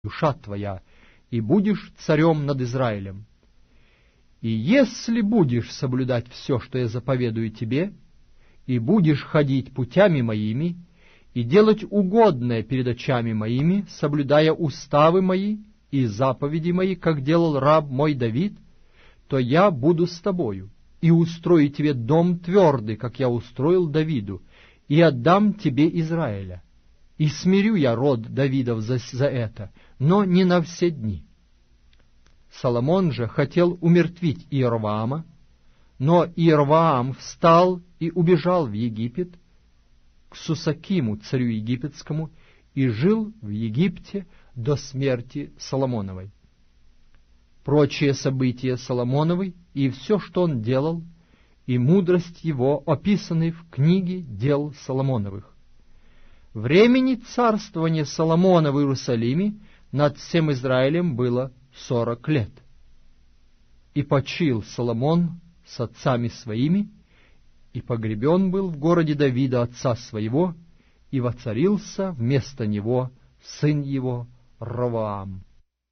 душа твоя, и будешь царем над Израилем. И если будешь соблюдать все, что я заповедую тебе, и будешь ходить путями моими, и делать угодное перед очами моими, соблюдая уставы мои и заповеди мои, как делал раб мой Давид, то я буду с тобою, и устрою тебе дом твердый, как я устроил Давиду, и отдам тебе Израиля. И смирю я род Давидов за это, но не на все дни. Соломон же хотел умертвить Иорваама, но Иорваам встал и убежал в Египет, к Сусакиму, царю египетскому, и жил в Египте до смерти Соломоновой. Прочие события Соломоновой и все, что он делал, и мудрость его описаны в книге дел Соломоновых. Времени царствования Соломона в Иерусалиме над всем Израилем было 40 лет. И почил Соломон с отцами своими, и погребен был в городе Давида отца своего, и воцарился вместо него сын его Ровоам.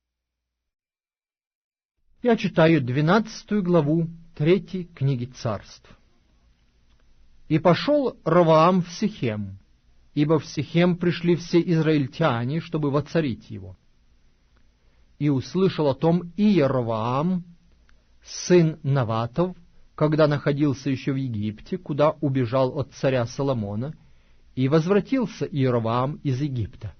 Я читаю 12 главу 3 книги Царств. «И пошел Ровоам в Сихем, ибо в Сихем пришли все израильтяне, чтобы воцарить его. И услышал о том Иеровоам, сын Наватов, когда находился еще в Египте, куда убежал от царя Соломона, и возвратился Иеровоам из Египта.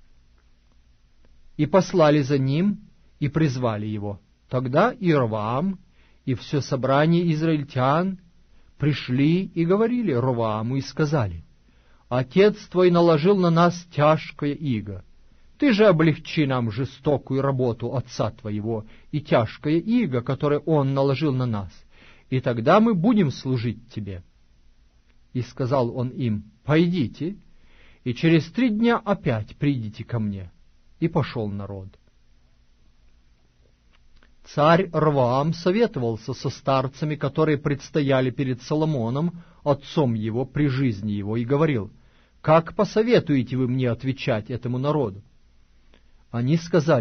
И послали за ним, и призвали его. Тогда Иеровоам и все собрание израильтян пришли и говорили Ровоаму, и сказали: «Отец твой наложил на нас тяжкое иго. Ты же облегчи нам жестокую работу отца твоего и тяжкое иго, которое он наложил на нас, и тогда мы будем служить тебе». И сказал он им: «Пойдите, и через 3 дня опять придите ко мне». И пошел народ. Царь Ровоам советовался со старцами, которые предстояли перед Соломоном, отцом его, при жизни его, и говорил: «Как посоветуете вы мне отвечать этому народу?» Они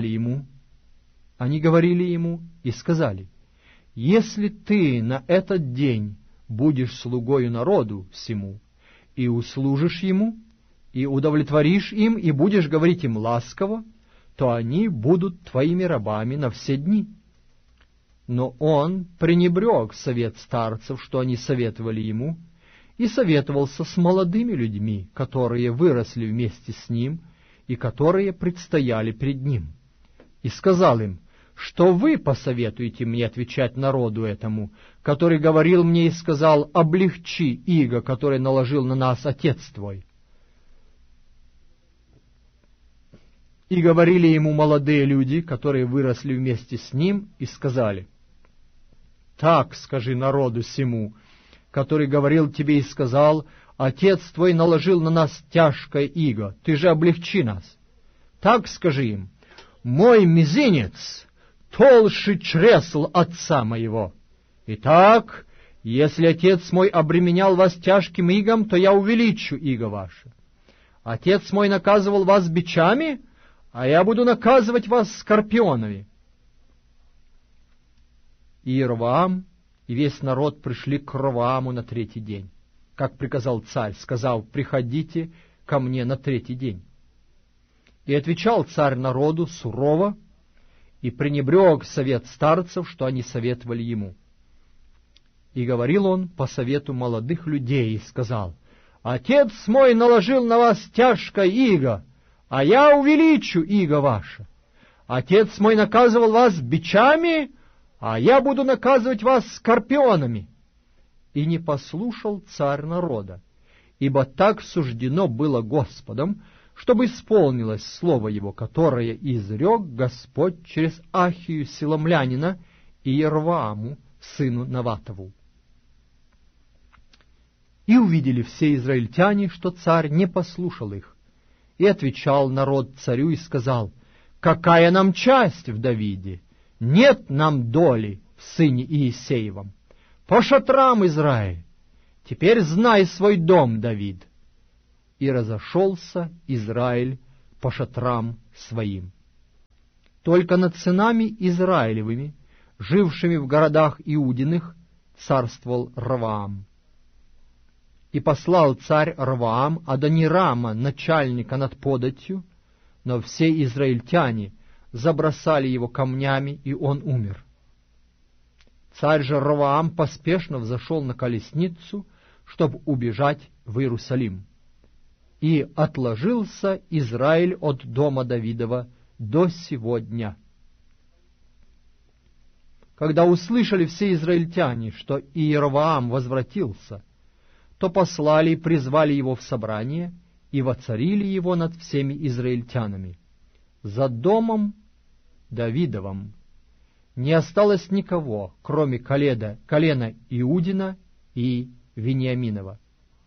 говорили ему и сказали: «Если ты на этот день будешь слугою народу всему, и услужишь ему, и удовлетворишь им, и будешь говорить им ласково, то они будут твоими рабами на все дни». Но он пренебрег совет старцев, что они советовали ему, и советовался с молодыми людьми, которые выросли вместе с ним и которые предстояли пред ним. И сказал им: «Что вы посоветуете мне отвечать народу этому, который говорил мне и сказал: облегчи иго, которое наложил на нас отец твой?» И говорили ему молодые люди, которые выросли вместе с ним, и сказали: «Так скажи народу сему, который говорил тебе и сказал: отец твой наложил на нас тяжкое иго, ты же облегчи нас. Так скажи им: мой мизинец толще чресл отца моего. Итак, если отец мой обременял вас тяжким игом, то я увеличу иго ваше. Отец мой наказывал вас бичами, а я буду наказывать вас скорпионами». И Иеровоам и весь народ пришли к Ровоаму на 3-й день, как приказал царь, сказав: «Приходите ко мне на 3-й день». И отвечал царь народу сурово, и пренебрег совет старцев, что они советовали ему. И говорил он по совету молодых людей, и сказал: «Отец мой наложил на вас тяжкое иго, а я увеличу иго ваше. Отец мой наказывал вас бичами, а я буду наказывать вас скорпионами». И не послушал царь народа, ибо так суждено было Господом, чтобы исполнилось слово его, которое изрек Господь через Ахию Силомлянина и Иеровоаму, сыну Наватову. И увидели все израильтяне, что царь не послушал их. И отвечал народ царю и сказал: «Какая нам часть в Давиде? Нет нам доли в сыне Иисеевом. По шатрам, Израиль! Теперь знай свой дом, Давид». И разошелся Израиль по шатрам своим. только над сынами Израилевыми, жившими в городах Иудиных, царствовал Ровоам. И послал царь Ровоам Адонирама, начальника над податью, но все израильтяне забросали его камнями, и он умер. Царь же Ровоам поспешно взошел на колесницу, чтобы убежать в Иерусалим. И отложился Израиль от дома Давидова до сего дня. Когда услышали все израильтяне, что Иеровоам возвратился, то послали и призвали его в собрание и воцарили его над всеми израильтянами. За домом Давидовым не осталось никого, кроме колена Иудина и Вениаминова.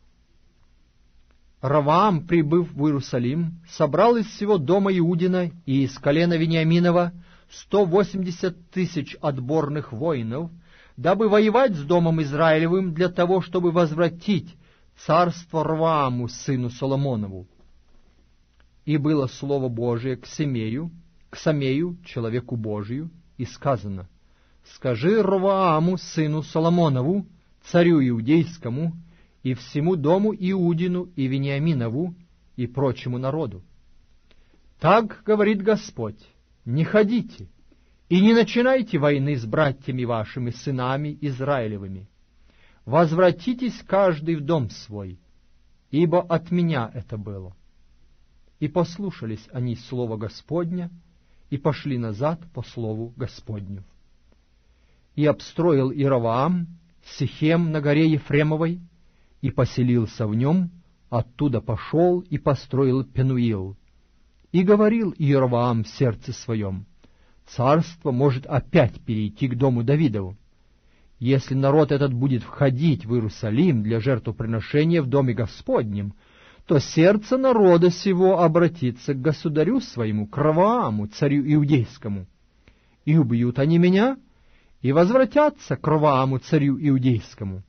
Ровоам, прибыв в Иерусалим, собрал из всего дома Иудина и из колена Вениаминова 180 тысяч отборных воинов, дабы воевать с домом Израилевым для того, чтобы возвратить царство Ровоаму, сыну Соломонову. И было слово Божие к Самею, человеку Божию, и сказано: «Скажи Ровоаму, сыну Соломонову, царю иудейскому, и всему дому Иудину и Вениаминову, и прочему народу. Так говорит Господь: не ходите и не начинайте войны с братьями вашими, сынами Израилевыми. Возвратитесь каждый в дом свой, ибо от меня это было». И послушались они слова Господня, и пошли назад по слову Господню. И обстроил Иеровоам Сихем на горе Ефремовой, и поселился в нем, оттуда пошел и построил Пенуил. И говорил Иеровоам в сердце своем: царство может опять перейти к дому Давидову. Если народ этот будет входить в Иерусалим для жертвоприношения в доме Господнем, то сердце народа сего обратится к государю своему, к Ровоаму, царю иудейскому. И убьют они меня, и возвратятся к Ровоаму, царю иудейскому.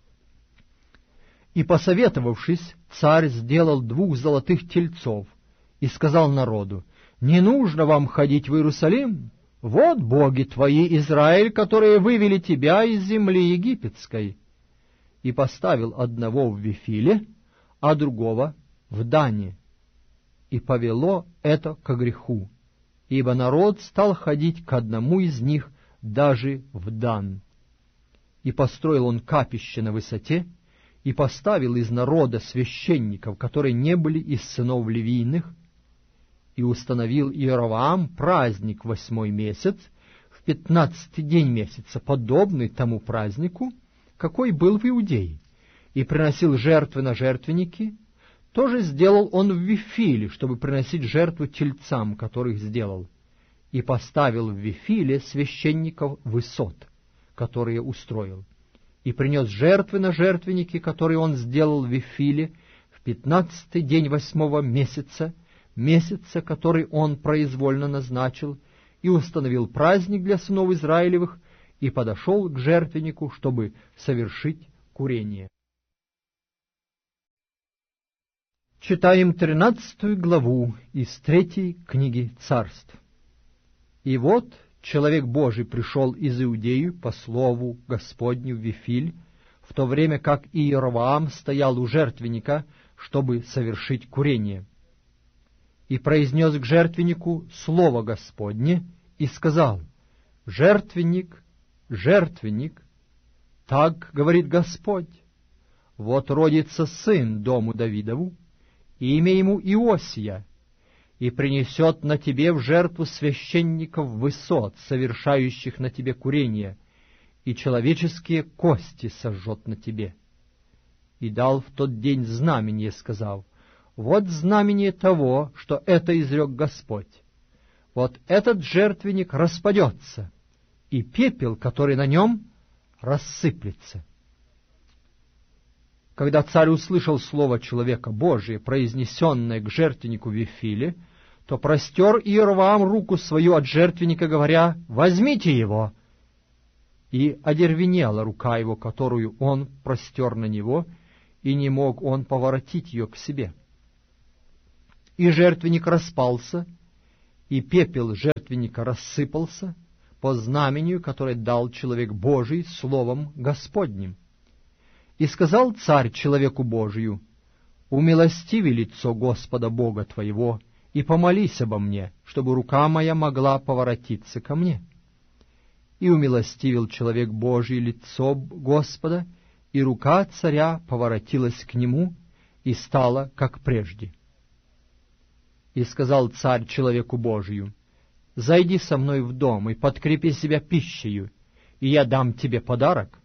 И, посоветовавшись, царь сделал 2 золотых тельцов и сказал народу: «Не нужно вам ходить в Иерусалим. Вот боги твои, Израиль, которые вывели тебя из земли египетской». И поставил одного в Вифиле, а другого в Дане. И повело это ко греху, ибо народ стал ходить к одному из них даже в Дан. И построил он капище на высоте, и поставил из народа священников, которые не были из сынов Левийных, и установил Иеровоам праздник в 8-й месяц, в 15-й день месяца, подобный тому празднику, какой был в Иудее, и приносил жертвы на жертвенники. Тоже сделал он в Вифиле, чтобы приносить жертву тельцам, которых сделал, и поставил в Вифиле священников высот, которые устроил, и принес жертвы на жертвенники, которые он сделал в Вифиле, в 15-й день 8-го месяца, который он произвольно назначил, и установил праздник для сынов Израилевых, и подошел к жертвеннику, чтобы совершить курение. Читаем 13 главу из 3 книги Царств. «И вот человек Божий пришел из Иудеи по слову Господню в Вифиль, в то время как Иеровоам стоял у жертвенника, чтобы совершить курение. И произнес к жертвеннику слово Господне, и сказал: «Жертвенник, жертвенник, так говорит Господь, вот родится сын дому Давидову, имя ему Иосия, и принесет на тебе в жертву священников высот, совершающих на тебе курение, и человеческие кости сожжет на тебе». И дал в тот день знамение, сказав: «Вот знамение того, что это изрек Господь. Вот этот жертвенник распадется, и пепел, который на нем, рассыплется». Когда царь услышал слово человека Божия, произнесенное к жертвеннику в Вифиле, то простер Иеровоам руку свою от жертвенника, говоря: «Возьмите его!» И одервенела рука его, которую он простер на него, и не мог он поворотить ее к себе. И жертвенник распался, и пепел жертвенника жертвенника рассыпался по знамению, которое дал человек Божий словом Господним. И сказал царь человеку Божию: «Умилостиви лицо Господа Бога твоего, и помолись обо мне, чтобы рука моя могла поворотиться ко мне». И умилостивил человек Божий лицо Господа, и рука царя поворотилась к нему, и стала, как прежде. И сказал царь человеку Божию: «Зайди со мной в дом и подкрепи себя пищею, и я дам тебе подарок».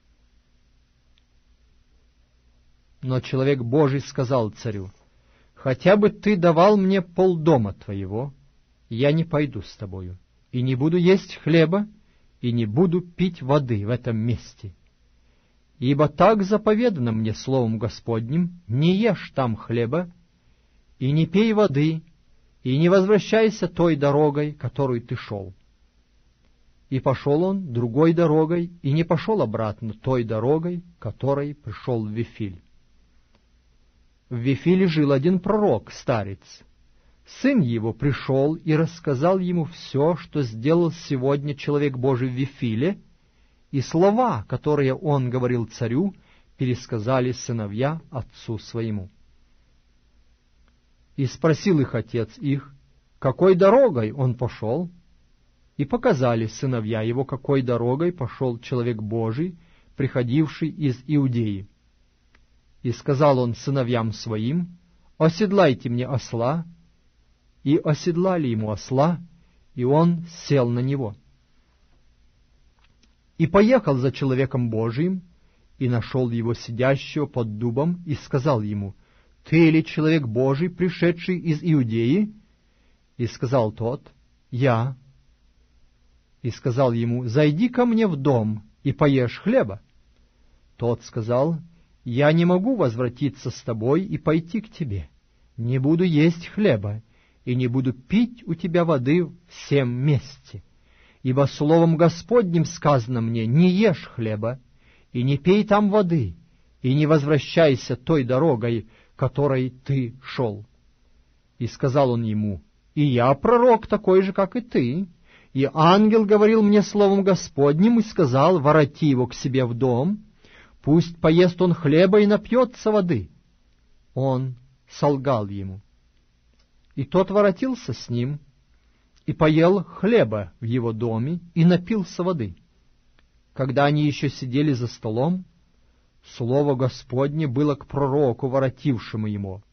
Но человек Божий сказал царю: «Хотя бы ты давал мне полдома твоего, я не пойду с тобою, и не буду есть хлеба, и не буду пить воды в этом месте. Ибо так заповедано мне словом Господним: не ешь там хлеба, и не пей воды, и не возвращайся той дорогой, которой ты шел». И пошел он другой дорогой, и не пошел обратно той дорогой, которой пришел в Вифиль. В Вифиле жил один пророк, старец. Сын его пришел и рассказал ему все, что сделал сегодня человек Божий в Вифиле, и слова, которые он говорил царю, пересказали сыновья отцу своему. И спросил их отец их, какой дорогой он пошел, и показали сыновья его, какой дорогой пошел человек Божий, приходивший из Иудеи. И сказал он сыновьям своим: «Оседлайте мне осла». И оседлали ему осла, и он сел на него. И поехал за человеком Божиим, и нашел его сидящего под дубом, и сказал ему: «Ты ли человек Божий, пришедший из Иудеи?» И сказал тот: «Я». И сказал ему: «Зайди ко мне в дом и поешь хлеба». Тот сказал: «Я не могу возвратиться с тобой и пойти к тебе. Не буду есть хлеба, и не буду пить у тебя воды в сем месте. Ибо словом Господним сказано мне: не ешь хлеба, и не пей там воды, и не возвращайся той дорогой, которой ты шел». И сказал он ему: «И я пророк такой же, как и ты, и ангел говорил мне словом Господним и сказал: вороти его к себе в дом, пусть поест он хлеба и напьется воды». Он солгал ему. И тот воротился с ним, и поел хлеба в его доме, и напился воды. Когда они еще сидели за столом, слово Господне было к пророку, воротившему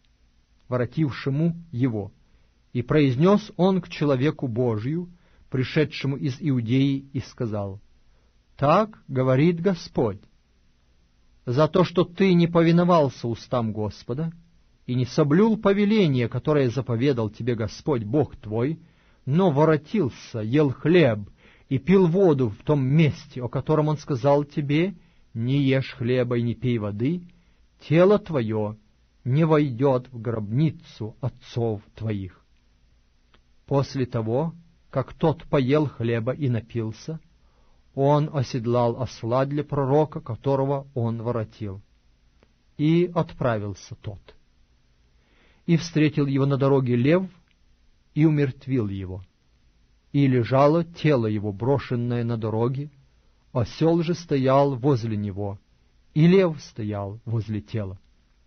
его, и произнес он к человеку Божию, пришедшему из Иудеи, и сказал: «Так говорит Господь: за то, что ты не повиновался устам Господа, и не соблюл повеление, которое заповедал тебе Господь Бог твой, но воротился, ел хлеб и пил воду в том месте, о котором Он сказал тебе: не ешь хлеба и не пей воды, тело твое не войдет в гробницу отцов твоих». После того, как тот поел хлеба и напился, он оседлал осла для пророка, которого он воротил, и отправился тот. И встретил его на дороге лев, и умертвил его. И лежало тело его, брошенное на дороге, осел же стоял возле него, и лев стоял возле тела.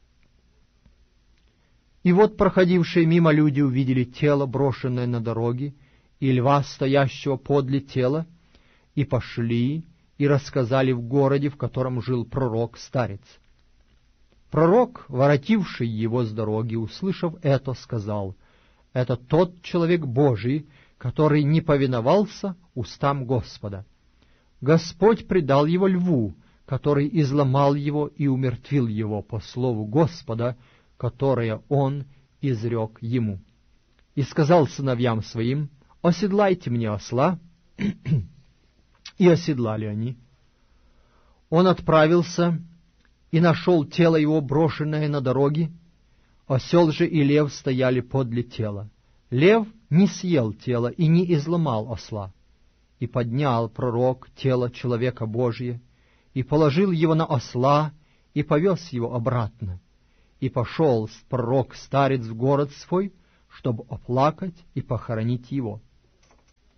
И вот проходившие мимо люди увидели тело, брошенное на дороге, и льва, стоящего подле тела, и пошли, и рассказали в городе, в котором жил пророк-старец. Пророк, воротивший его с дороги, услышав это, сказал: «Это тот человек Божий, который не повиновался устам Господа. Господь предал его льву, который изломал его и умертвил его по слову Господа, которое он изрек ему. И сказал сыновьям своим: оседлайте мне осла». И оседлали они. Он отправился и нашел тело его, брошенное на дороге. Осел же и лев стояли подле тела. Лев не съел тело и не изломал осла. И поднял пророк тело человека Божия, и положил его на осла, и повез его обратно. И пошел пророк-старец в город свой, чтобы оплакать и похоронить его.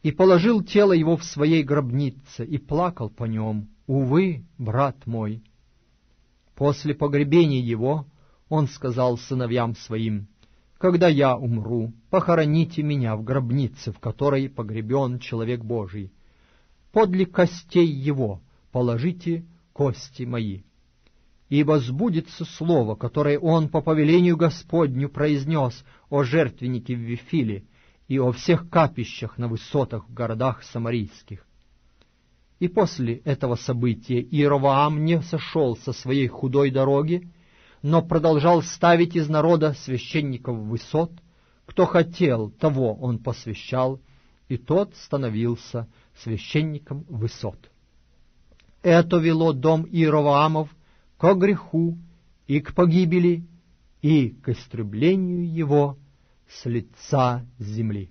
и положил тело его в своей гробнице, и плакал по нем. Увы, брат мой. После погребения его он сказал сыновьям своим: «Когда я умру, похороните меня в гробнице, в которой погребен человек Божий. Подле костей его положите кости мои. Ибо сбудется слово, которое он по повелению Господню произнес о жертвеннике в Вифиле и о всех капищах на высотах в городах самарийских». И после этого события Иеровоам не сошел со своей худой дороги, но продолжал ставить из народа священников высот. Кто хотел, того он посвящал, и тот становился священником высот. Это вело дом Иеровоамов ко греху и к погибели, и к истреблению его с лица земли.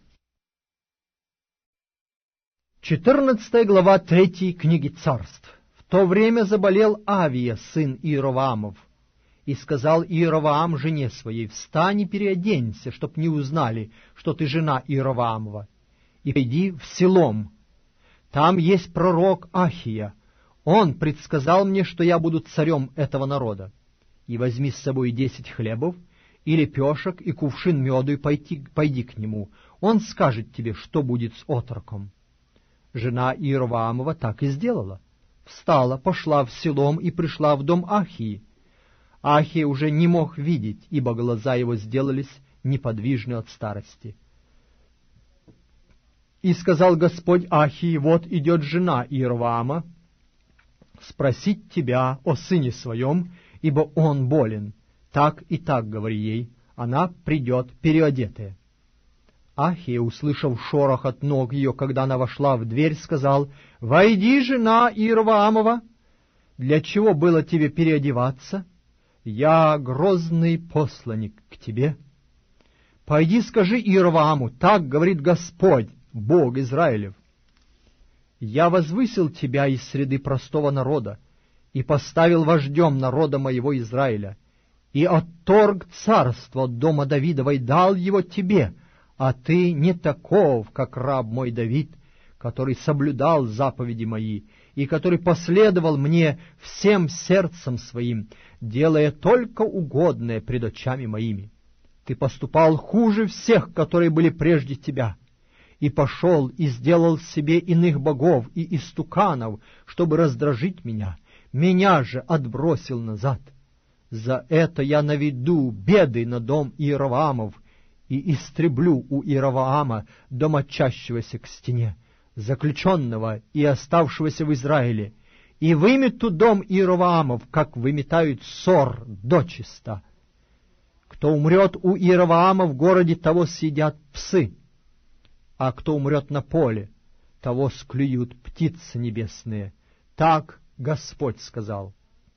14 глава 3 книги Царств. В то время заболел Авия, сын Иеровоамов, и сказал Иеровоам жене своей: «Встань и переоденься, чтоб не узнали, что ты жена Иеровоамова, и пойди в Силом. Там есть пророк Ахия. Он предсказал мне, что я буду царем этого народа. И возьми с собой 10 хлебов и лепешек и кувшин меду, и пойди к нему. Он скажет тебе, что будет с отроком». Жена Иеровоамова так и сделала. Встала, пошла в Силом и пришла в дом Ахии. Ахия уже не мог видеть, ибо глаза его сделались неподвижны от старости. И сказал Господь Ахии: «Вот идет жена Иеровоама спросить тебя о сыне своем, ибо он болен. Так и так, говори ей, она придет переодетая». Ахия, услышав шорох от ног ее, когда она вошла в дверь, сказал: «Войди, жена Иеровоамова. Для чего было тебе переодеваться? Я грозный посланник к тебе. Пойди скажи Иеровоаму: так говорит Господь, Бог Израилев: я возвысил тебя из среды простого народа и поставил вождем народа моего Израиля, и отторг царство от дома Давидова и дал его тебе, а ты не таков, как раб мой Давид, который соблюдал заповеди мои и который последовал мне всем сердцем своим, делая только угодное пред очами моими. Ты поступал хуже всех, которые были прежде тебя, и пошел и сделал себе иных богов и истуканов, чтобы раздражить меня. Меня же отбросил назад. За это я наведу беды на дом Иеровоамов и истреблю у Иеровоама, домочащегося к стене, заключенного и оставшегося в Израиле, и вымету дом Иеровоамов, как выметают сор дочиста. Кто умрет у Иеровоама в городе, того съедят псы, а кто умрет на поле, того склюют птицы небесные. Так Господь сказал.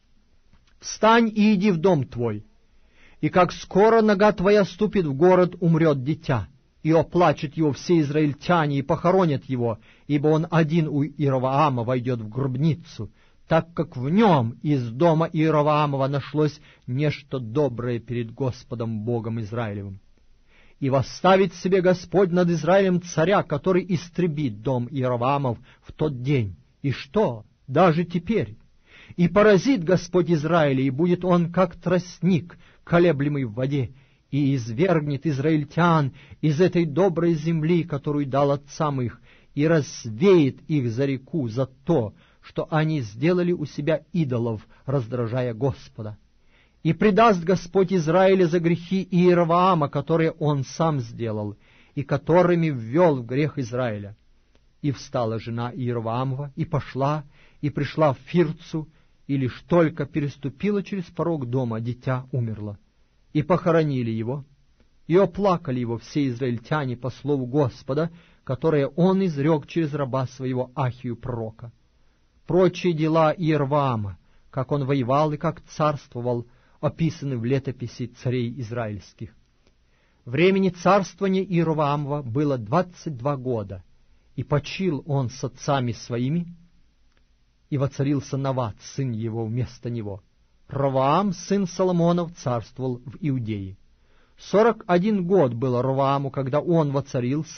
Встань и иди в дом твой, и как скоро нога твоя ступит в город, умрет дитя, и оплачут его все израильтяне и похоронят его, ибо он один у Иеровоама войдет в гробницу, так как в нем из дома Иеровоамова нашлось нечто доброе перед Господом Богом Израилевым. И восставит себе Господь над Израилем царя, который истребит дом Иеровоамов в тот день. И что? Даже теперь. И поразит Господь Израиля, и будет он, как тростник, колеблемый в воде, и извергнет израильтян из этой доброй земли, которую дал отцам их, и развеет их за реку за то, что они сделали у себя идолов, раздражая Господа. И предаст Господь Израиля за грехи Иеровоама, которые он сам сделал, и которыми ввел в грех Израиля. И встала жена Иеровоамова, и пошла, и пришла в Фирцу, и лишь только переступила через порог дома, дитя умерло. И похоронили его, и оплакали его все израильтяне по слову Господа, которое он изрек через раба своего Ахию пророка. Прочие дела Иеровоама, как он воевал и как царствовал, описаны в летописи царей израильских. Времени царствования Иеровоамова было 22 года, и почил он с отцами своими, и воцарился Нават, сын его, вместо него. Ровоам, сын Соломонов, царствовал в Иудее. 41 год было Ровоаму, когда он воцарился,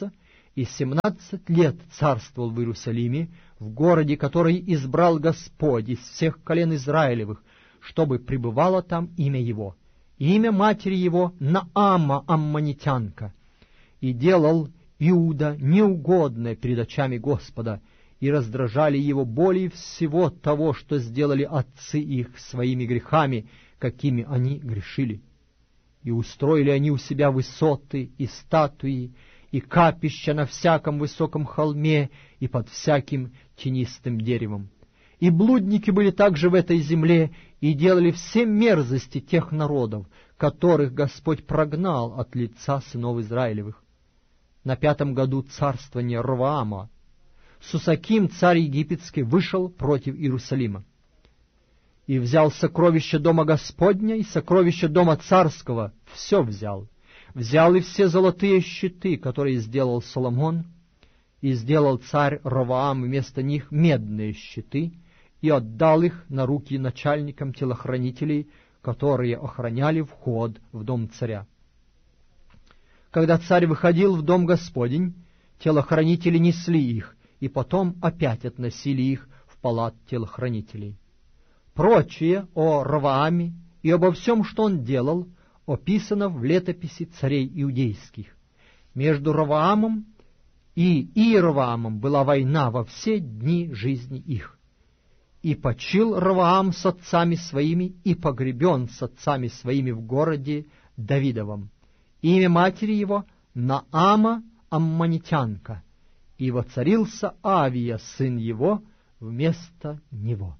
и 17 лет царствовал в Иерусалиме, в городе, который избрал Господь из всех колен Израилевых, чтобы пребывало там имя его. Имя матери его Наама аммонитянка. И делал Иуда неугодное перед очами Господа, и раздражали его более всего того, что сделали отцы их своими грехами, какими они грешили. И устроили они у себя высоты и статуи, и капища на всяком высоком холме и под всяким тенистым деревом. И блудники были также в этой земле, и делали все мерзости тех народов, которых Господь прогнал от лица сынов Израилевых. На 5-м году царствования Ровоама Сусаким, царь египетский, вышел против Иерусалима и взял сокровища дома Господня и сокровища дома царского, все взял. Взял и все золотые щиты, которые сделал Соломон, и сделал царь Ровоам вместо них медные щиты, и отдал их на руки начальникам телохранителей, которые охраняли вход в дом царя. Когда царь выходил в дом Господень, телохранители несли их, и потом опять относили их в палат телохранителей. Прочее о Ровоаме и обо всем, что он делал, описано в летописи царей иудейских. Между Ровоамом и Иеровоамом была война во все дни жизни их. И почил Ровоам с отцами своими, и погребен с отцами своими в городе Давидовом. Имя матери его Наама аммонитянка, и воцарился Авия, сын его, вместо него.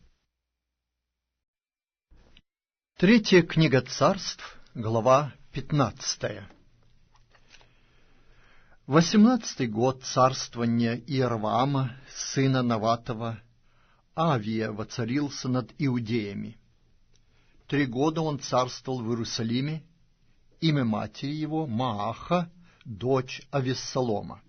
Третья книга Царств, глава 15. 18-й год царствования Иеровоама, сына Наватова, Авия воцарился над иудеями. 3 года он царствовал в Иерусалиме. Имя матери его Мааха, дочь Авессалома.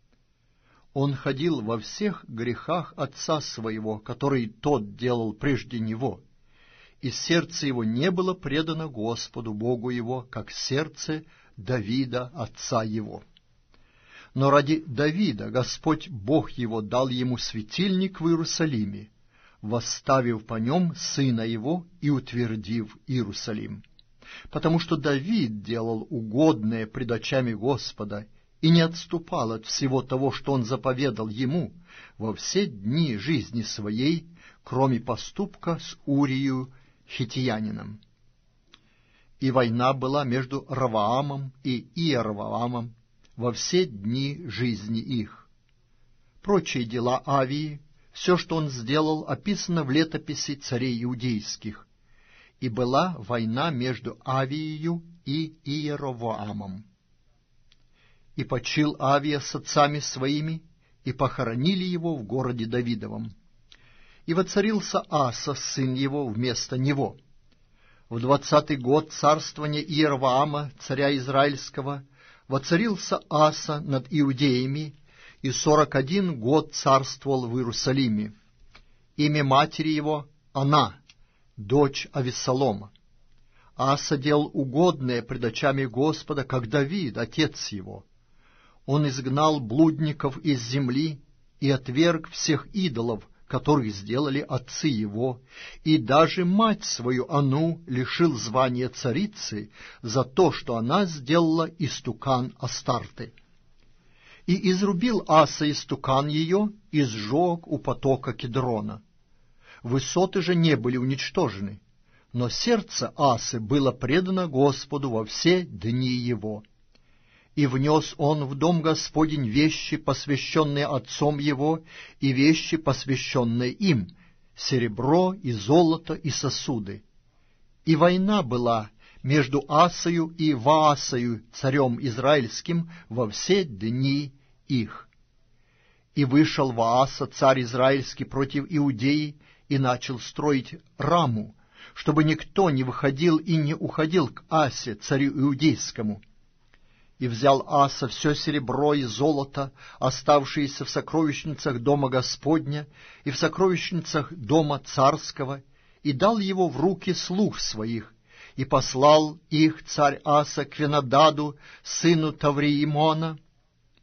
Он ходил во всех грехах отца своего, который тот делал прежде него, и сердце его не было предано Господу Богу его, как сердце Давида, отца его. Но ради Давида Господь Бог его дал ему светильник в Иерусалиме, восставив по нем сына его и утвердив Иерусалим. Потому что Давид делал угодное пред очами Господа и не отступал от всего того, что он заповедал ему во все дни жизни своей, кроме поступка с Урию хиттиянином. И война была между Ровоамом и Иеровоамом во все дни жизни их. Прочие дела Авии, все, что он сделал, описано в летописи царей иудейских. И была война между Авией и Иеровоамом. И почил Авия с отцами своими, и похоронили его в городе Давидовом. И воцарился Аса, сын его, вместо него. В 20-й год царствования Иеровоама, царя Израильского, воцарился Аса над иудеями, и 41 год царствовал в Иерусалиме. Имя матери его Ана, дочь Авессалома. Аса делал угодное пред очами Господа, как Давид, отец его. Он изгнал блудников из земли и отверг всех идолов, которых сделали отцы его, и даже мать свою Ану лишил звания царицы за то, что она сделала истукан Астарты. И изрубил Аса истукан ее и сжег у потока Кедрона. Высоты же не были уничтожены, но сердце Асы было предано Господу во все дни его. И внес он в дом Господень вещи, посвященные отцом его, и вещи, посвященные им, серебро и золото и сосуды. И война была между Асою и Ваасою, царем израильским, во все дни их. И вышел Вааса, царь израильский, против Иудеи, и начал строить Раму, чтобы никто не выходил и не уходил к Асе, царю иудейскому. И взял Аса все серебро и золото, оставшиеся в сокровищницах дома Господня и в сокровищницах дома царского, и дал его в руки слуг своих, и послал их царь Аса к Венададу, сыну Тавриимона,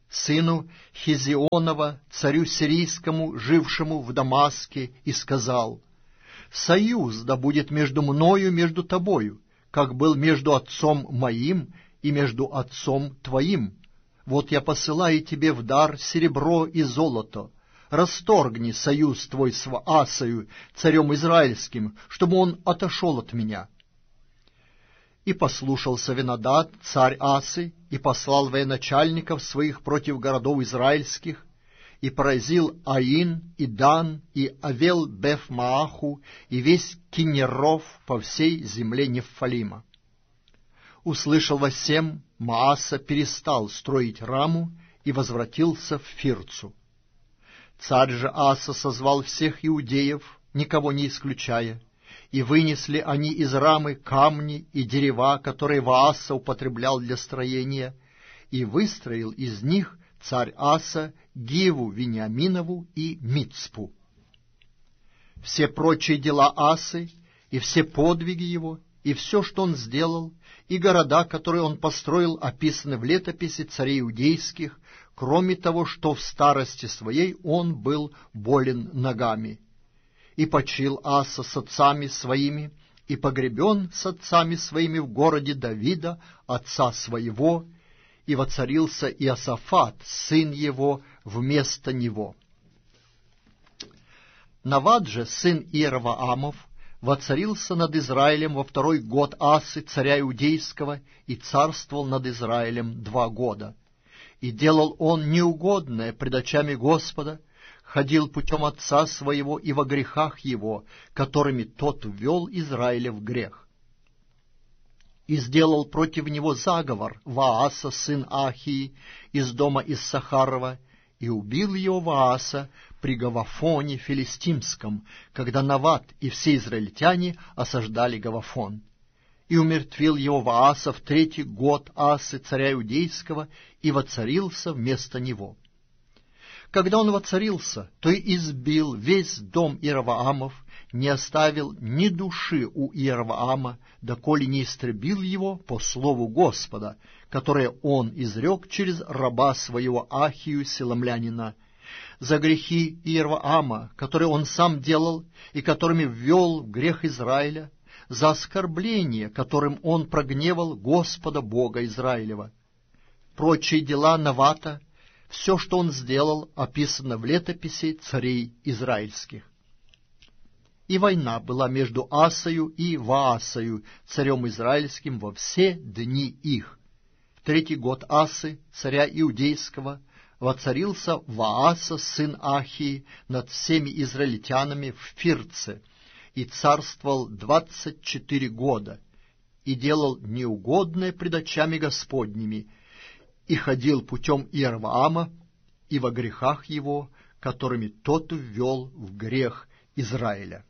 сыну Хизионова, царю сирийскому, жившему в Дамаске, и сказал: «Союз да будет между мною, между тобою, как был между отцом моим и между отцом твоим. Вот я посылаю тебе в дар серебро и золото. Расторгни союз твой с Аасою, царем израильским, чтобы он отошел от меня». И послушался Венадад, царь Асы, и послал военачальников своих против городов израильских, и поразил Аин, и Дан, и Авел-Беф-Мааху, и весь Киннеров по всей земле Неффалима. Услышал восем, Мааса перестал строить Раму и возвратился в Фирцу. Царь же Аса созвал всех иудеев, никого не исключая, и вынесли они из Рамы камни и дерева, которые Вааса употреблял для строения, и выстроил из них царь Аса Гиву Вениаминову и Мицпу. Все прочие дела Асы, и все подвиги его, и все, что он сделал, и города, которые он построил, описаны в летописи царей иудейских, кроме того, что в старости своей он был болен ногами. И почил Аса с отцами своими, и погребен с отцами своими в городе Давида, отца своего, и воцарился Иосафат, сын его, вместо него. Навад же, сын Иеровоамов, воцарился над Израилем во 2-й год Асы, царя Иудейского, и царствовал над Израилем 2 года. И делал он неугодное пред очами Господа, ходил путем отца своего и во грехах его, которыми тот ввел Израиля в грех. И сделал против него заговор Вааса, сын Ахии, из дома Иссахарова, и убил его Вааса при Гавафоне филистимском, когда Навад и все израильтяне осаждали Гавафон. И умертвил его Вааса в 3-й год Асы, царя Иудейского, и воцарился вместо него. Когда он воцарился, то и избил весь дом Иеровоамов, не оставил ни души у Иеровоама, доколе не истребил его по слову Господа, которое он изрек через раба своего Ахию Силомлянина, за грехи Иеровоама, которые он сам делал и которыми ввел в грех Израиля, за оскорбление, которым он прогневал Господа Бога Израилева. Прочие дела Навата, все, что он сделал, описано в летописи царей израильских. И война была между Асою и Ваасою, царем израильским, во все дни их. В 3-й год Асы, царя Иудейского, воцарился Вааса, сын Ахии, над всеми израильтянами в Фирце, и царствовал 24 года, и делал неугодное пред очами Господними, и ходил путем Иеровоама и во грехах его, которыми тот ввел в грех Израиля.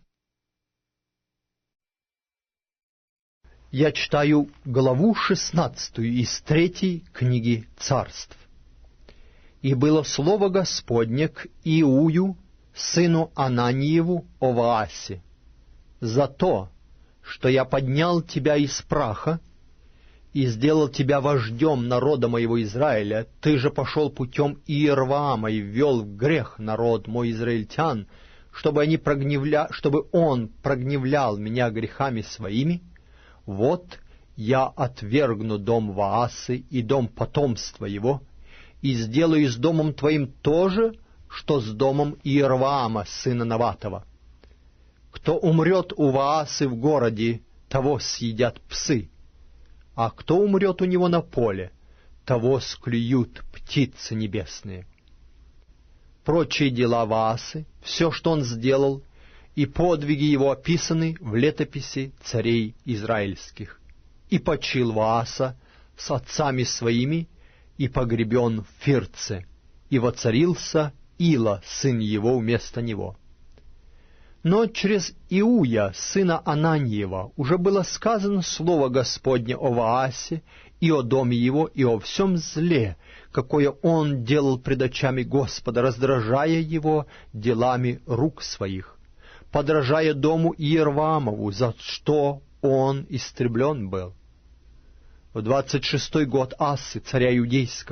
Я читаю главу 16 из 3 книги Царств. «И было слово Господне к Иую, сыну Ананиеву, о Ваасе, за то, что я поднял тебя из праха, и сделал тебя вождем народа моего Израиля, ты же пошел путем Иеровоама и ввел в грех народ мой израильтян, чтобы он прогневлял меня грехами своими. Вот я отвергну дом Ваасы и дом потомства его, и сделаю с домом твоим то же, что с домом Иеровоама, сына Наватова. Кто умрет у Ваасы в городе, того съедят псы, а кто умрет у него на поле, того склюют птицы небесные». Прочие дела Ваасы, все, что он сделал, и подвиги его описаны в летописи царей израильских. И почил Вааса с отцами своими, и погребен в Фирце, и воцарился Ила, сын его, вместо него. Но через Иуя, сына Ананиева, уже было сказано слово Господне о Ваасе и о доме его, и о всем зле, какое он делал пред очами Господа, раздражая его делами рук своих, подражая дому Иеровоамову, за что он истреблен был. В 26-й год Асы, царя Иудейского,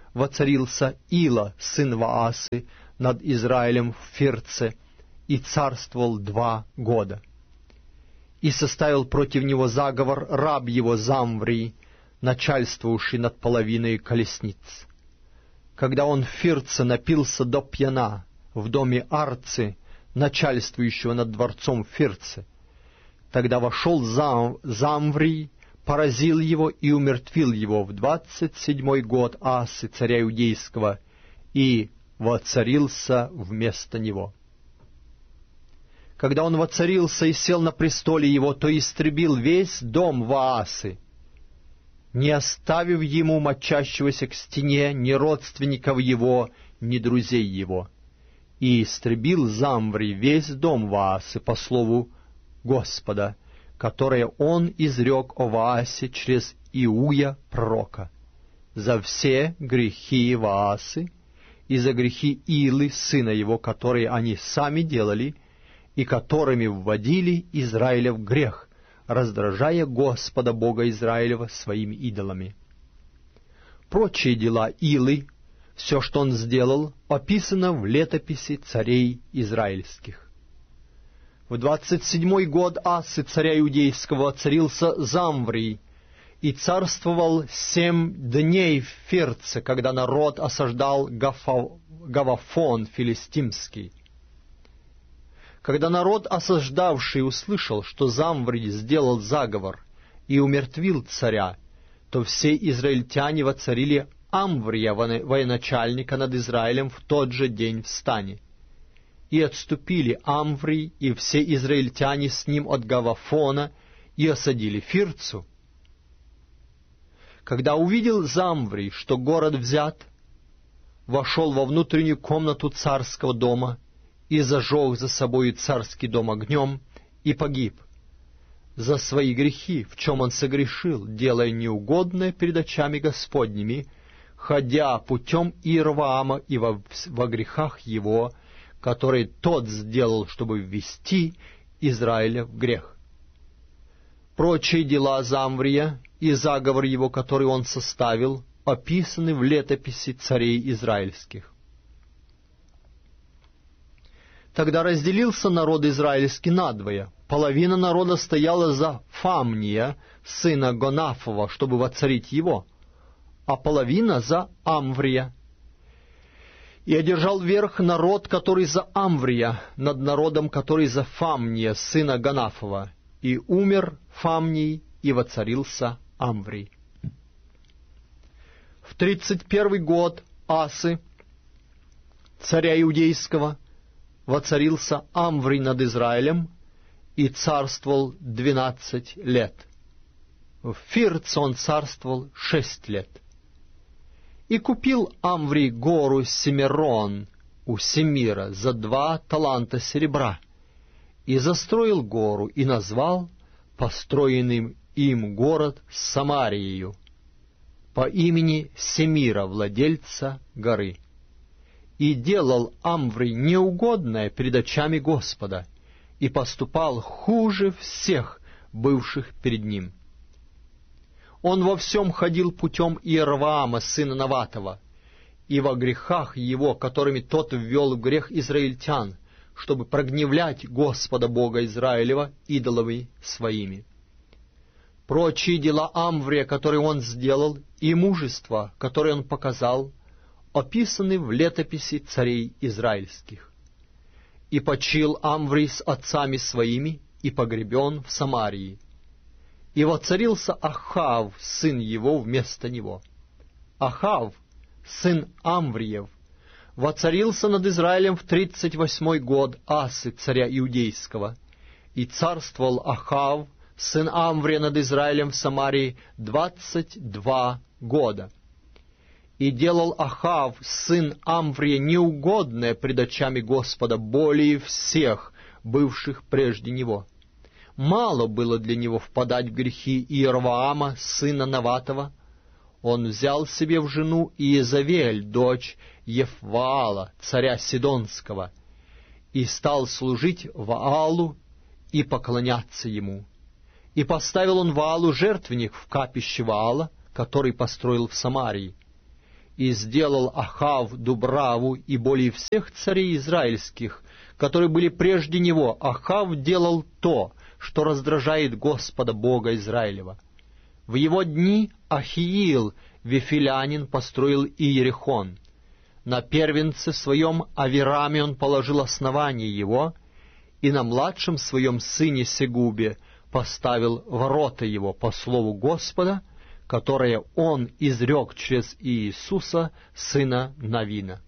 воцарился Ила, сын Ваасы, над Израилем в Фирце, и царствовал 2 года. И составил против него заговор раб его Замврий, начальствовавший над половиной колесниц. Когда он в Фирце напился до пьяна в доме Арцы, начальствующего над дворцом Фирце, тогда вошел Замврий, поразил его и умертвил его в 27-й год Асы, царя Иудейского, и воцарился вместо него. Когда он воцарился и сел на престоле его, то истребил весь дом Ваасы, не оставив ему мочащегося к стене ни родственников его, ни друзей его. И истребил Замврий весь дом Ваасы по слову Господа, которое он изрек о Ваасе через Иуя пророка, за все грехи Ваасы и за грехи Илы, сына его, которые они сами делали, и которыми вводили Израиля в грех, раздражая Господа Бога Израилева своими идолами. Прочие дела Илы, все, что он сделал, описано в летописи царей израильских. В 27-й год Асы, царя Иудейского, воцарился Замврий, и царствовал 7 дней в Фирце, когда народ осаждал Гавафон филистимский. Когда народ, осаждавший, услышал, что Замврий сделал заговор и умертвил царя, то все израильтяне воцарили Амврия, военачальника над Израилем, в тот же день в стане. И отступили Амврий и все израильтяне с ним от Гавафона и осадили Фирцу. Когда увидел Замврий, что город взят, вошел во внутреннюю комнату царского дома и зажег за собой царский дом огнем, и погиб за свои грехи, в чем он согрешил, делая неугодное перед очами Господними, ходя путем Иерваама и во грехах его, которые тот сделал, чтобы ввести Израиля в грех. Прочие дела Замврия и заговор его, который он составил, описаны в летописи царей израильских. Тогда разделился народ израильский надвое. Половина народа стояла за Фамния, сына Гонафова, чтобы воцарить его, а половина за Амврия. И одержал верх народ, который за Амврия, над народом, который за Фамния, сына Гонафова. И умер Фамний, и воцарился Амврий. В 31 год Асы, царя Иудейского, воцарился Амврий над Израилем и царствовал 12 лет. В Фирце он царствовал 6 лет. И купил Амврий гору Семирон у Семира за 2 таланта серебра, и застроил гору, и назвал построенным им город Самариею по имени Семира, владельца горы. И делал Амврий неугодное пред очами Господа, и поступал хуже всех бывших перед ним. Он во всем ходил путем Иерваама, сына Наватова, и во грехах его, которыми тот ввел в грех израильтян, чтобы прогневлять Господа Бога Израилева идолами своими. Прочие дела Амврия, которые он сделал, и мужество, которое он показал, описаны в летописи царей израильских. И почил Амврий с отцами своими, и погребен в Самарии. И воцарился Ахав, сын его, вместо него. Ахав, сын Амвриев, воцарился над Израилем в 38-й год Асы, царя Иудейского, и царствовал Ахав, сын Амврия, над Израилем в Самарии 22 года. И делал Ахав, сын Амврия, неугодное пред очами Господа более всех бывших прежде него. Мало было для него впадать в грехи Иерваама, сына Наватова. Он взял себе в жену Иезавель, дочь Ефваала, царя Сидонского, и стал служить Ваалу и поклоняться ему. И поставил он Ваалу жертвенник в капище Ваала, который построил в Самарии. И сделал Ахав Дубраву, и более всех царей израильских, которые были прежде него, Ахав делал то, что раздражает Господа Бога Израилева. В его дни Ахиил, вифилянин, построил Иерихон. На первенце своем Авираме он положил основание его, и на младшем своем сыне Сегубе поставил ворота его по слову Господа, которое он изрек через Иисуса, сына Навина.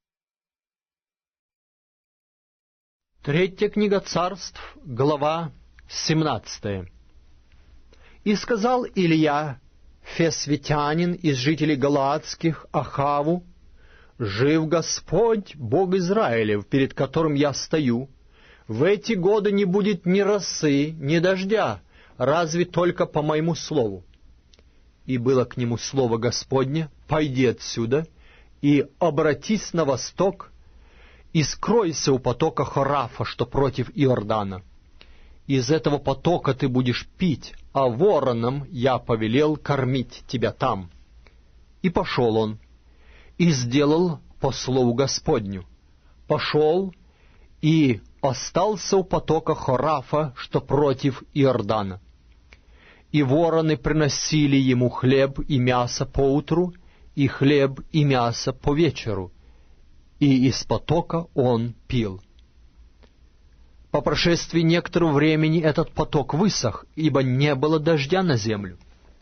Третья книга Царств, глава 17. «И сказал Илья, фесвитянин из жителей Галаадских, Ахаву: жив Господь, Бог Израилев, перед которым я стою, в эти годы не будет ни росы, ни дождя, разве только по моему слову. И было к нему слово Господне: пойди отсюда и обратись на восток, и скройся у потока Хорафа, что против Иордана. Из этого потока ты будешь пить, а вороном я повелел кормить тебя там. И пошел он, и сделал по слову Господню. Пошел и остался у потока Хорафа, что против Иордана. И вороны приносили ему хлеб и мясо поутру, и хлеб и мясо по вечеру, и из потока он пил. По прошествии некоторого времени этот поток высох, ибо не было дождя на землю.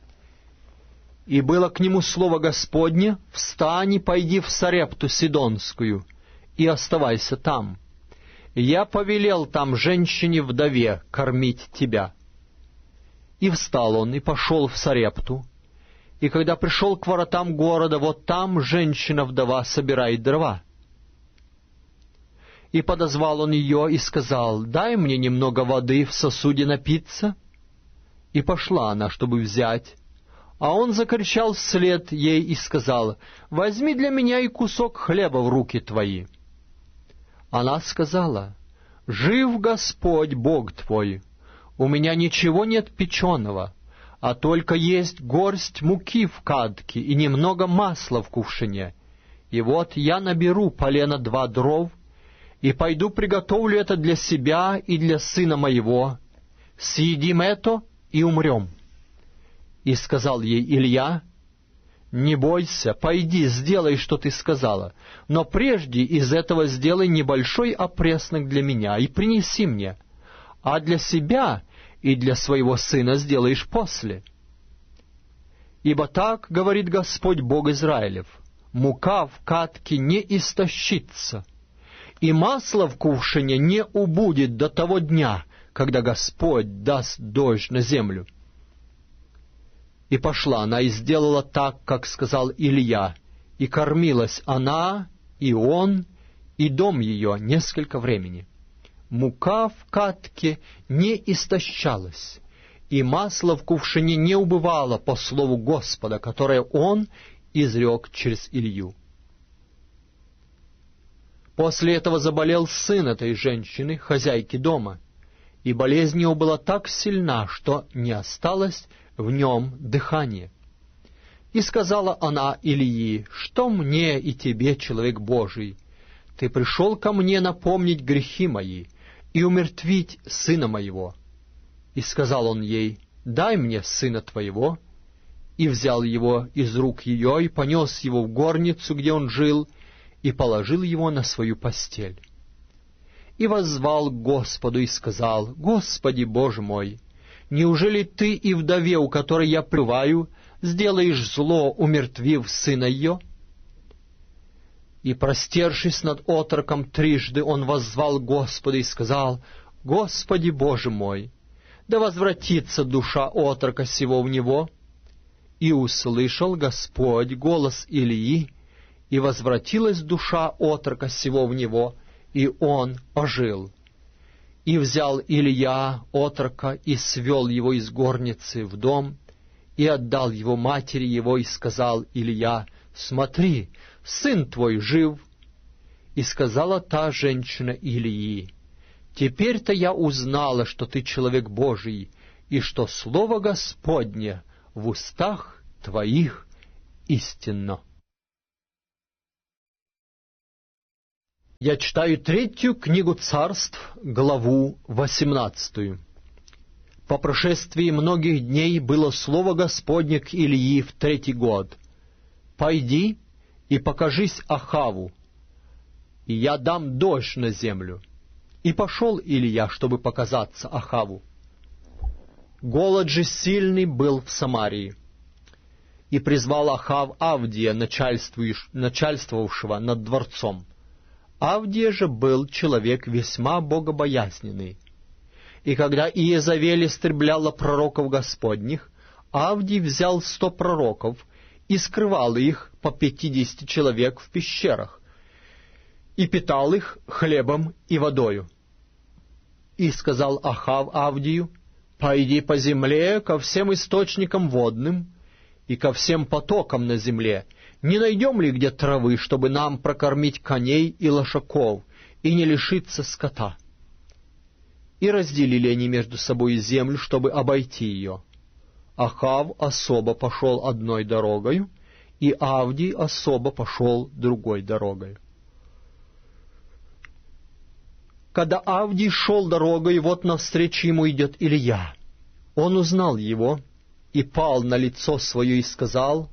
И было к нему слово Господне: встань и пойди в Сарепту Сидонскую, и оставайся там. Я повелел там женщине-вдове кормить тебя. И встал он, и пошел в Сарепту. И когда пришел к воротам города, вот там женщина-вдова собирает дрова. И подозвал он ее и сказал: дай мне немного воды в сосуде напиться. И пошла она, чтобы взять. А он закричал вслед ей и сказал: возьми для меня и кусок хлеба в руки твои. Она сказала: жив Господь Бог твой, у меня ничего нет печеного, а только есть горсть муки в кадке и немного масла в кувшине. И вот я наберу полено 2 дров, и пойду приготовлю это для себя и для сына моего. Съедим это и умрем. И сказал ей Илья: не бойся, пойди, сделай, что ты сказала, но прежде из этого сделай небольшой опреснок для меня и принеси мне, а для себя и для своего сына сделаешь после. Ибо так говорит Господь Бог Израилев: мука в кадке не истощится, и масло в кувшине не убудет до того дня, когда Господь даст дождь на землю. И пошла она и сделала так, как сказал Илья, и кормилась она, и он, и дом ее несколько времени. Мука в кадке не истощалась, и масло в кувшине не убывало по слову Господа, которое он изрек через Илью. После этого заболел сын этой женщины, хозяйки дома, и болезнь его была так сильна, что не осталось в нем дыхания. И сказала она Илии: что мне и тебе, человек Божий? Ты пришел ко мне напомнить грехи мои и умертвить сына моего. И сказал он ей: дай мне сына твоего. И взял его из рук ее, и понес его в горницу, где он жил, и положил его на свою постель. И воззвал к Господу и сказал: Господи Боже мой, неужели ты и вдове, у которой я пребываю, сделаешь зло, умертвив сына ее? И, простершись над отроком трижды, он воззвал к Господу и сказал: Господи Боже мой, да возвратится душа отрока сего в него. И услышал Господь голос Илии, и возвратилась душа отрока сего в него, и он ожил. И взял Илья отрока и свел его из горницы в дом, и отдал его матери его, и сказал Илья: смотри, сын твой жив. И сказала та женщина Илии: теперь-то я узнала, что ты человек Божий, и что слово Господне в устах твоих истинно. Я читаю 3 книгу Царств, главу 18. По прошествии многих дней было слово Господне к Илии в 3 год. «Пойди и покажись Ахаву, и я дам дождь на землю». И пошел Илия, чтобы показаться Ахаву. Голод же сильный был в Самарии. И призвал Ахав Авдия, начальствовавшего над дворцом. Авдия же был человек весьма богобоязненный. И когда Иезавель истребляла пророков Господних, Авдий взял 100 пророков и скрывал их по 50 человек в пещерах, и питал их хлебом и водою. И сказал Ахав Авдию: «Пойди по земле ко всем источникам водным и ко всем потокам на земле. Не найдем ли где травы, чтобы нам прокормить коней и лошаков, и не лишиться скота?» И разделили они между собой землю, чтобы обойти ее. Ахав особо пошел одной дорогою, и Авдий особо пошел другой дорогою. Когда Авдий шел дорогой, вот навстречу ему идет Илия. Он узнал его и пал на лицо свое и сказал: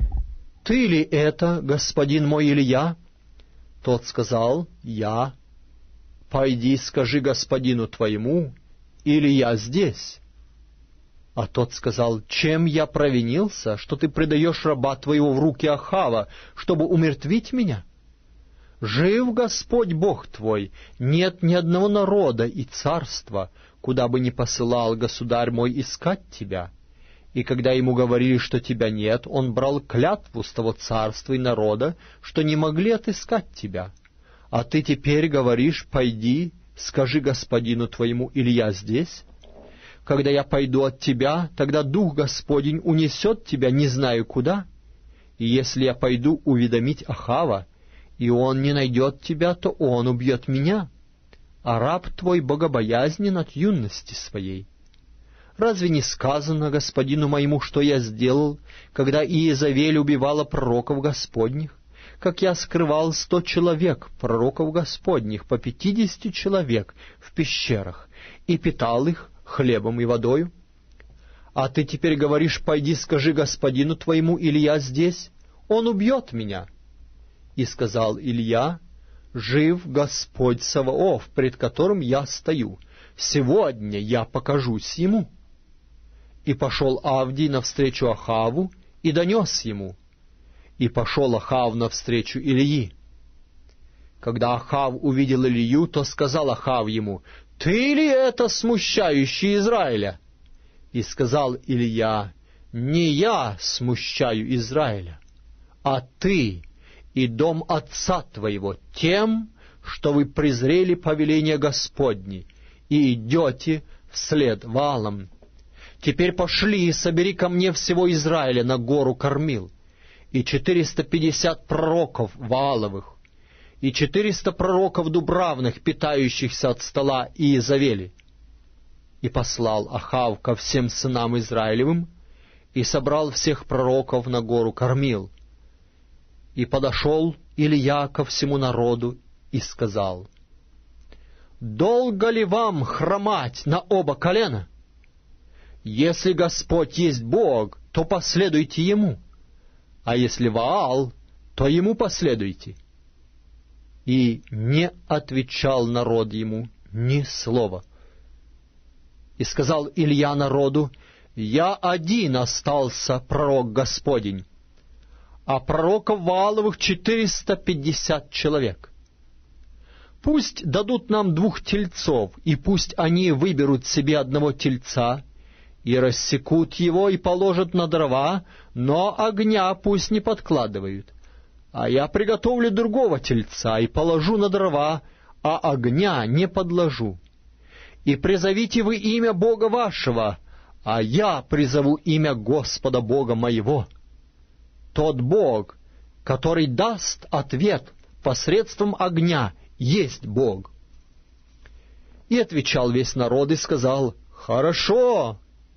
«Ты ли это, господин мой Илия?» Тот сказал: «Я». «Пойди, скажи господину твоему, Илия здесь». А тот сказал: «Чем я провинился, что ты предаешь раба твоего в руки Ахава, чтобы умертвить меня? Жив Господь Бог твой, нет ни одного народа и царства, куда бы ни посылал государь мой искать тебя». И когда ему говорили, что тебя нет, он брал клятву с того царства и народа, что не могли отыскать тебя. А ты теперь говоришь: «Пойди, скажи господину твоему, Илия здесь». Когда я пойду от тебя, тогда Дух Господень унесет тебя не знаю куда. И если я пойду уведомить Ахава, и он не найдет тебя, то он убьет меня, а раб твой богобоязнен от юности своей. Разве не сказано господину моему, что я сделал, когда Иезавель убивала пророков Господних? Как я скрывал 100 человек, пророков Господних, по 50 человек в пещерах, и питал их хлебом и водою? А ты теперь говоришь: «Пойди, скажи господину твоему, Илия здесь, он убьет меня». И сказал Илия: «Жив Господь Саваоф, пред которым я стою, сегодня я покажусь ему». И пошел Авдий навстречу Ахаву и донес ему. И пошел Ахав навстречу Илии. Когда Ахав увидел Илию, то сказал Ахав ему: «Ты ли это смущающий Израиля?» И сказал Илия: «Не я смущаю Израиля, а ты и дом отца твоего тем, что вы презрели повеление Господне и идете вслед Ваалам. Теперь пошли и собери ко мне всего Израиля на гору Кормил, и 450 пророков Вааловых, и 400 пророков дубравных, питающихся от стола Иезавели». И послал Ахав ко всем сынам Израилевым, и собрал всех пророков на гору Кормил. И подошел Илия ко всему народу и сказал: «Долго ли вам хромать на оба колена? Если Господь есть Бог, то последуйте Ему, а если Ваал, то Ему последуйте». И не отвечал народ ему ни слова. И сказал Илия народу: «Я один остался пророк Господень, а пророков Вааловых 450 человек. Пусть дадут нам 2 тельцов, и пусть они выберут себе 1 тельца, и рассекут его, и положат на дрова, но огня пусть не подкладывают. А я приготовлю другого тельца, и положу на дрова, а огня не подложу. И призовите вы имя Бога вашего, а я призову имя Господа Бога моего. Тот Бог, который даст ответ посредством огня, есть Бог». И отвечал весь народ и сказал: «Хорошо».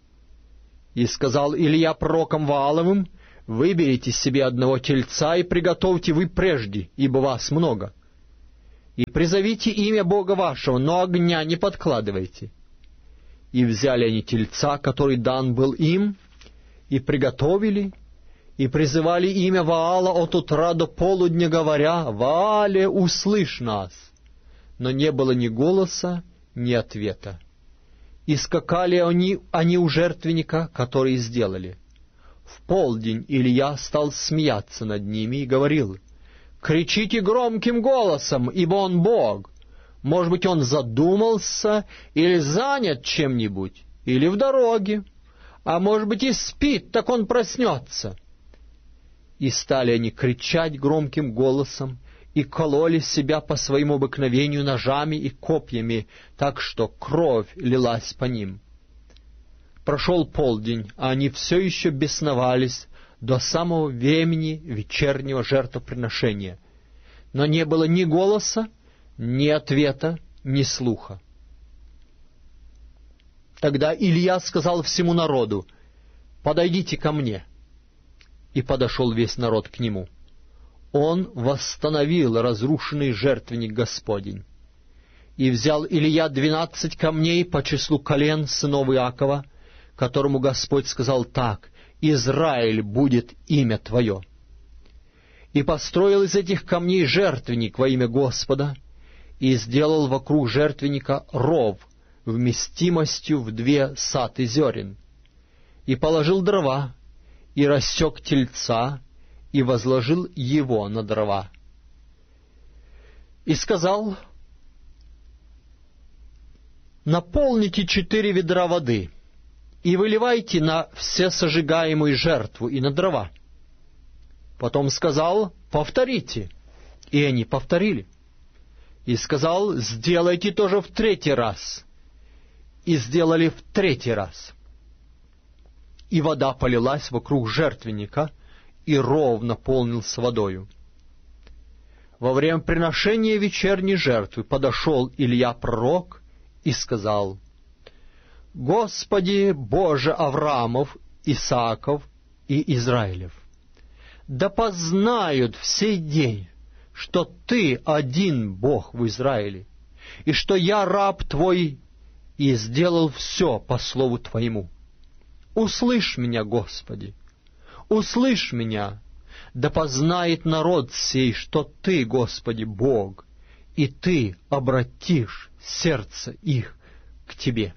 И сказал Илия пророкам Вааловым: «Выберите себе 1 тельца и приготовьте вы прежде, ибо вас много». и призовите имя Бога вашего, но огня не подкладывайте». И взяли они тельца, который дан был им, и приготовили, и призывали имя Ваала от утра до полудня, говоря: «Ваале, услышь нас!» Но не было ни голоса, ни ответа. И скакали они у жертвенника, который сделали. В полдень Илья стал смеяться над ними и говорил: «Кричите громким голосом, ибо он Бог. Может быть, он задумался или занят чем-нибудь, или в дороге, а может быть и спит, так он проснется». И стали они кричать громким голосом, и кололи себя по своему обыкновению ножами и копьями, так что кровь лилась по ним. Прошел полдень, а они все еще бесновались до самого времени вечернего жертвоприношения, но не было ни голоса, ни ответа, ни слуха. Тогда Илья сказал всему народу: «Подойдите ко мне». И подошел весь народ к нему. Он восстановил разрушенный жертвенник Господень. И взял Илья 12 камней по числу колен сынов Иакова, которому Господь сказал так: «Израиль будет имя твое». И построил из этих камней жертвенник во имя Господа, и сделал вокруг жертвенника ров вместимостью в 2 саты зерен, и положил дрова, и рассек тельца, и возложил его на дрова. И сказал: «Наполните 4 ведра воды, и выливайте на всесожигаемую жертву и на дрова». Потом сказал: «Повторите». И они повторили. И сказал: «Сделайте тоже в 3-й раз». И сделали в 3-й раз. И вода полилась вокруг жертвенника, и ров наполнился водою. Во время приношения вечерней жертвы подошел Илья пророк и сказал: «Господи Боже Авраамов, Исааков и Израилев, да познают в сей день, что Ты один Бог в Израиле, и что я раб Твой, и сделал все по слову Твоему. Услышь меня, Господи, услышь меня, да познает народ сей, что Ты, Господи, Бог, и Ты обратишь сердце их к Тебе».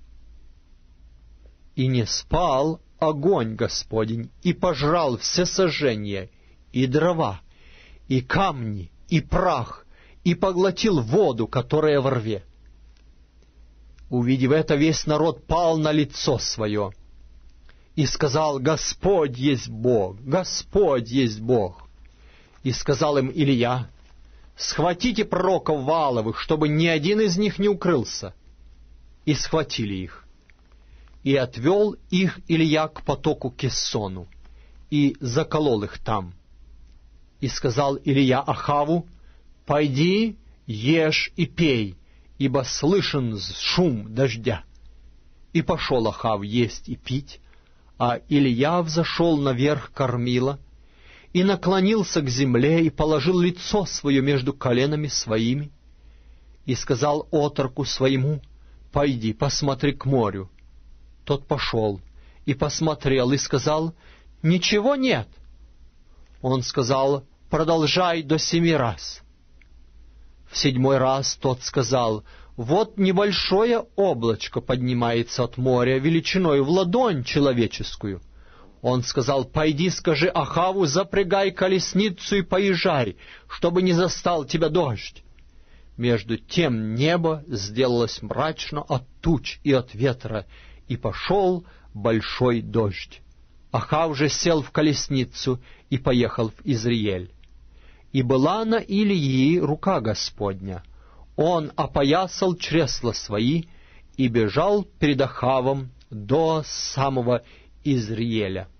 И не спал огонь Господень, и пожрал все сожжения, и дрова, и камни, и прах, и поглотил воду, которая во рве. Увидев это, весь народ пал на лицо свое и сказал: «Господь есть Бог, Господь есть Бог». И сказал им Илья: «Схватите пророков Вааловых, чтобы ни один из них не укрылся». И схватили их. И отвел их Илья к потоку Кессону, и заколол их там. И сказал Илья Ахаву: «Пойди, ешь и пей, ибо слышен шум дождя». И пошел Ахав есть и пить, а Илья взошел наверх кормила, и наклонился к земле, и положил лицо свое между коленами своими, и сказал отроку своему: «Пойди, посмотри к морю». Тот пошел и посмотрел, и сказал: «Ничего нет». Он сказал: «Продолжай до 7 раз». В 7-й раз тот сказал: «Вот небольшое облачко поднимается от моря, величиной в ладонь человеческую». Он сказал: «Пойди, скажи Ахаву: запрягай колесницу и поезжай, чтобы не застал тебя дождь». Между тем небо сделалось мрачно от туч и от ветра, и пошел большой дождь. Ахав же сел в колесницу и поехал в Изриель. И была на Илии рука Господня. Он опоясал чресла свои и бежал перед Ахавом до самого Изриеля.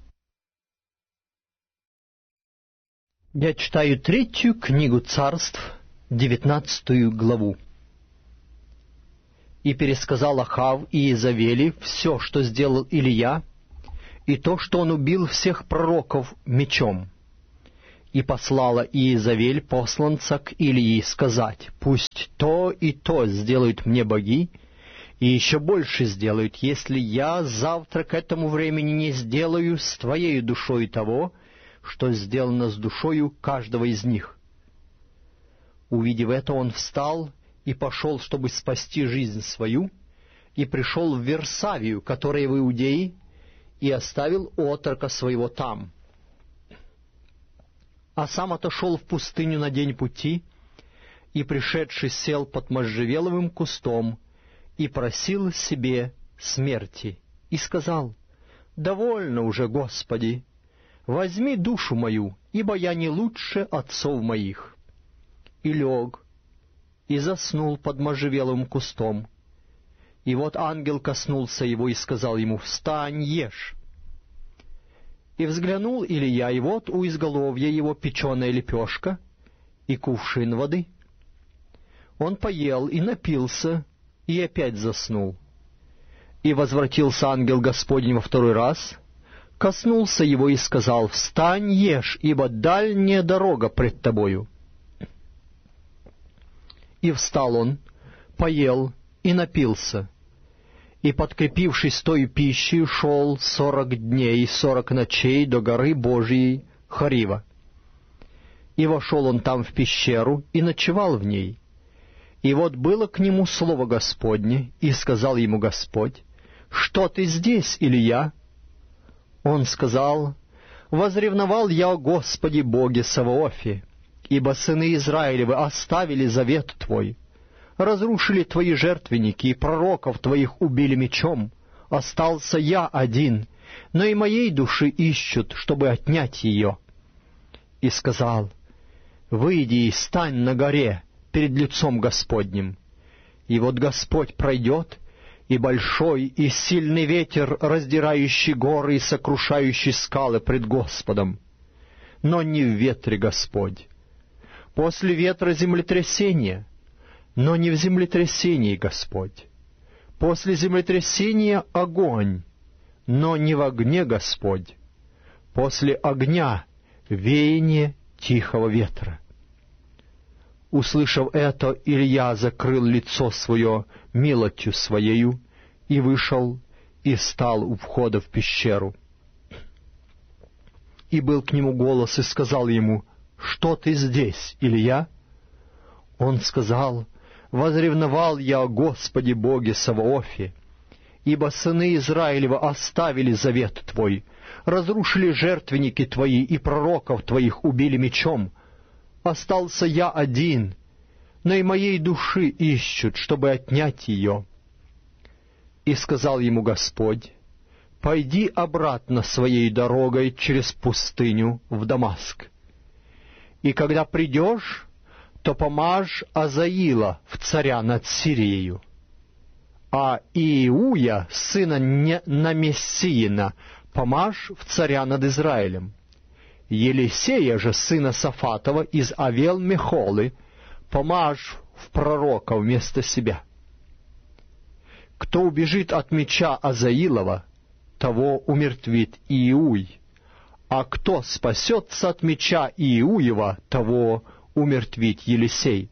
Я читаю 3-ю книгу Царств, 19 главу. «И пересказал Ахав и Иезавели все, что сделал Илия, и то, что он убил всех пророков мечом. И послала Иезавель посланца к Илии сказать: «Пусть то и то сделают мне боги, и еще больше сделают, если я завтра к этому времени не сделаю с твоей душой того, что сделано с душою каждого из них». Увидев это, он встал и пошел, чтобы спасти жизнь свою, и пришел в Версавию, которая в Иудее, и оставил отрока своего там. А сам отошел в пустыню на день пути, и, пришедший, сел под можжевеловым кустом, и просил себе смерти, и сказал: «Довольно уже, Господи, возьми душу мою, ибо я не лучше отцов моих». И лег, и заснул под можжевеловым кустом. И вот ангел коснулся его и сказал ему: «Встань, ешь». И взглянул Илия, и вот у изголовья его печеная лепешка и кувшин воды. Он поел и напился, и опять заснул. И возвратился ангел Господень во второй раз, коснулся его и сказал: «Встань, ешь, ибо дальняя дорога пред тобою». И встал он, поел и напился, и, подкрепившись той пищей, шел 40 дней и 40 ночей до горы Божией Хорива. И вошел он там в пещеру и ночевал в ней. И вот было к нему слово Господне, и сказал ему Господь: «Что ты здесь, Илия?» Он сказал: «Возревновал я о Господе Боге Саваофе, ибо сыны Израилевы оставили завет Твой, разрушили Твои жертвенники, и пророков Твоих убили мечом. Остался я один, но и моей души ищут, чтобы отнять ее». И сказал: «Выйди и стань на горе перед лицом Господним». И вот Господь пройдет, и большой и сильный ветер, раздирающий горы и сокрушающий скалы пред Господом. Но не в ветре Господь. После ветра землетрясение, но не в землетрясении Господь. После землетрясения огонь, но не в огне Господь. После огня веяние тихого ветра. Услышав это, Илья закрыл лицо свое милостью своею и вышел и стал у входа в пещеру. И был к нему голос и сказал ему: «Что ты здесь, Илья?» Он сказал: «Возревновал я о Господе Боге Саваофе, ибо сыны Израилева оставили завет Твой, разрушили жертвенники Твои, и пророков Твоих убили мечом. Остался я один, но и моей души ищут, чтобы отнять ее». И сказал ему Господь: «Пойди обратно своей дорогой через пустыню в Дамаск. И когда придешь, то помажь Азаила в царя над Сирией, а Иуя, сына Намессиина, помажь в царя над Израилем. Елисея же, сына Сафатова, из Авел-Мехолы, помажь в пророка вместо себя. Кто убежит от меча Азаилова, того умертвит Иуй, а кто спасется от меча Иуева, того умертвит Елисей.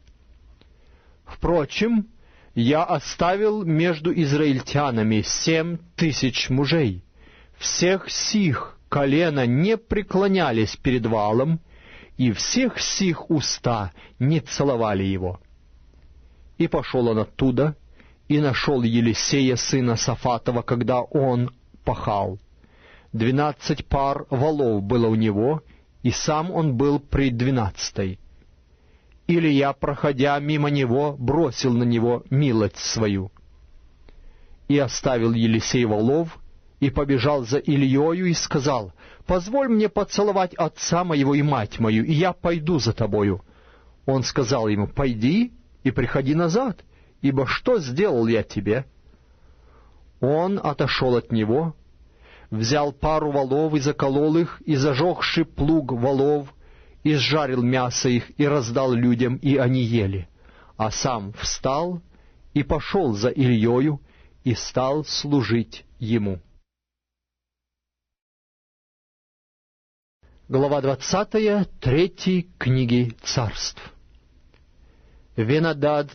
Впрочем, я оставил между израильтянами 7000 мужей. Всех сих колена не преклонялись перед Ваалом, и всех сих уста не целовали его». И пошел он оттуда, и нашел Елисея, сына Сафатова, когда он пахал. 12 пар волов было у него, и сам он был при 12. Илия, проходя мимо него, бросил на него милость свою. И оставил Елисей волов, и побежал за Ильею, и сказал: «Позволь мне поцеловать отца моего и мать мою, и я пойду за тобою». Он сказал ему: «Пойди и приходи назад, ибо что сделал я тебе?» Он отошел от него, взял пару волов и заколол их, и, зажегши плуг волов, и сжарил мясо их, и раздал людям, и они ели. А сам встал и пошел за Ильею, и стал служить ему. Глава 20, 3 книги Царств. Венадад,